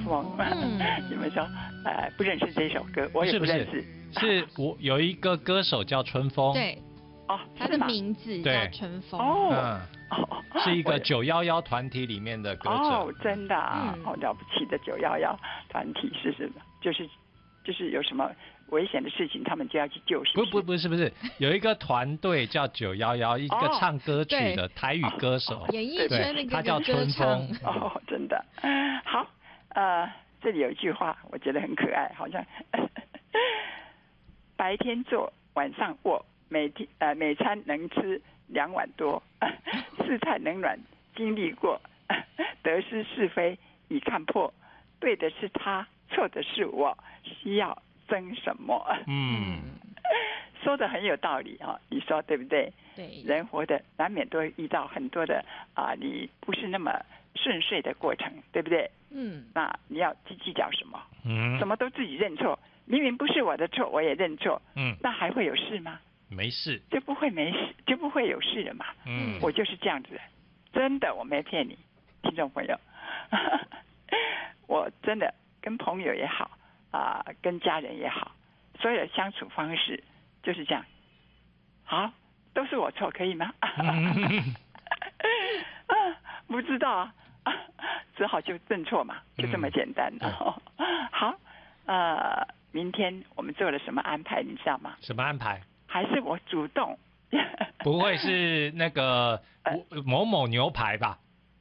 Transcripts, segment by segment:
梦》你们说不认识这首歌，我也不认识。 是我有一个歌手叫春风。 对。他的名字叫春风。 是一个911团体里面的歌者。 真的啊，好了不起的911团体是什么？就是有什么危险的事情，他们就要去救。 不是，有一个团队叫911，一个唱歌曲的台语歌手， 演艺圈那个他叫春风。 真的。好，这里有一句话，我觉得很可爱，好像白天做，晚上卧。每餐能吃2碗多，4菜冷暖经历过，得失是非已看破，对的是他，错的是我，需要争什么？说的很有道理啊，你说对不对？ 对， 人活的难免都会遇到很多的你不是那么顺遂的过程，对不对？那你要计较什么？什么都自己认错，明明不是我的错，我也认错，那还会有事吗？ 没事， 就不会没事，就不会有事了嘛。我就是这样子的，真的，我没骗你，听众朋友。我真的跟朋友也好跟家人也好，所有的相处方式就是这样。好，都是我错，可以吗？不知道只好就认错嘛，就这么简单。好，明天我们做了什么安排，你知道吗？ 什么安排？ 还是我主动？ 不会是那个某某牛排吧？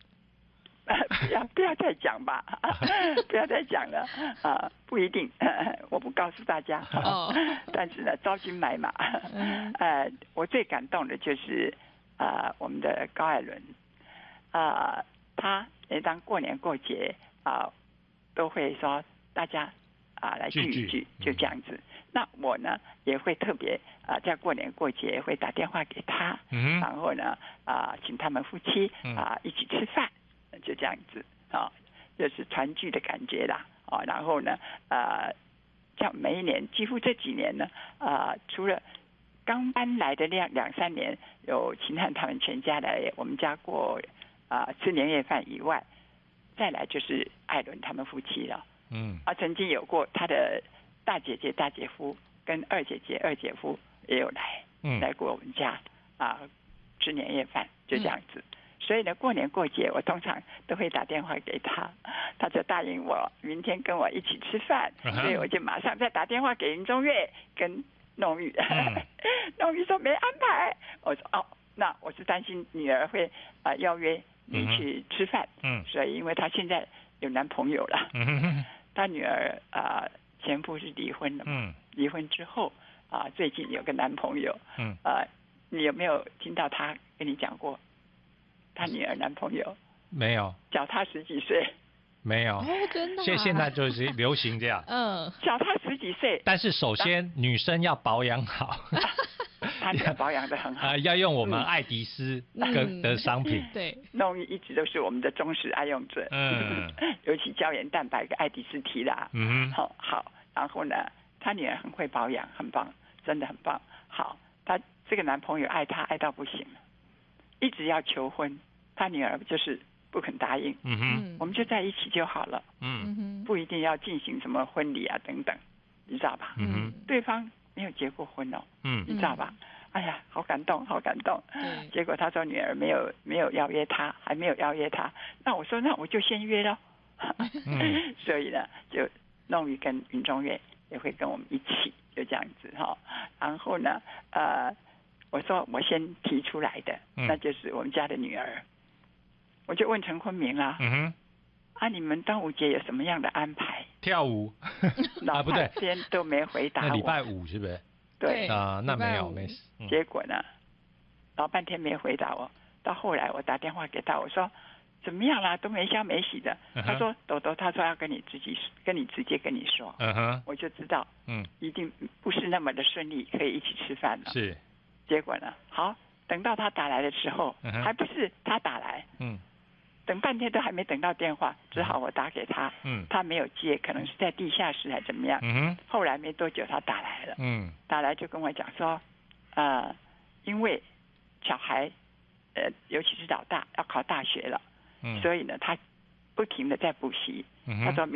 不要再讲吧，不要再讲了不一定，我不告诉大家。但是呢，招军买马。我最感动的就是我们的高艾伦，他每当过年过节都会说大家来聚一聚，就这样子。那我呢也会特别在过年过节会打电话给他，然后呢请他们夫妻一起吃饭，就这样子就是团聚的感觉啦。然后呢像每一年几乎这几年呢除了刚搬来的2-3年有秦汉他们全家来我们家过吃年夜饭以外，再来就是艾伦他们夫妻了。曾经有过他的大姐姐大姐夫跟二姐姐二姐夫也有来过我们家吃年夜饭，就这样子。所以呢过年过节我通常都会打电话给他，他就答应我明天跟我一起吃饭，所以我就马上再打电话给林中岳跟弄玉。弄玉说没安排，我说那我是担心女儿会邀约你去吃饭，所以因为她现在有男朋友了，她女儿前夫是离婚了，离婚之后最近有个男朋友，你有没有听到她跟你讲过她女儿男朋友？ 没有， 小她10几岁。 没有， 真的现在就是流行这样。 小她10几岁， 但是首先女生要保养好。 她女儿保养得很好， 要用我们爱迪斯的商品。 对， 弄玉一直都是我们的忠实爱用者。尤其胶原蛋白跟爱迪斯提拉。好，然后呢，她女儿很会保养，很棒，真的很棒。好，她这个男朋友爱她爱到不行了，一直要求婚，她女儿就是不肯答应。我们就在一起就好了。不一定要进行什么婚礼等等，你知道吧？对方没有结过婚哦。你知道吧？哎呀，好感动，好感动。结果他说女儿没有邀约他，还没有邀约他。那我说那我就先约了。所以呢，就弄玉跟云中岳也会跟我们一起，就这样子然后呢，我说我先提出来的，那就是我们家的女儿。我就问陈坤明啦，你们端午节有什么样的安排？ 跳舞。 老半天都没回答我。 那礼拜5是不是？ 对那没有，没事。 结果呢，老半天没回答我。到后来我打电话给他，我说怎么样啦？都没消没息的。他说豆豆，他说要跟你直接跟你说。我就知道，一定不是那么的顺利，可以一起吃饭了。 是。 结果呢，好，等到他打来的时候，还不是他打来。等半天都还没等到电话，只好我打给他。他没有接，可能是在地下室还怎么样。后来没多久他打来了。打来就跟我讲说，因为小孩尤其是老大要考大学了，所以呢他不停的在补习。他说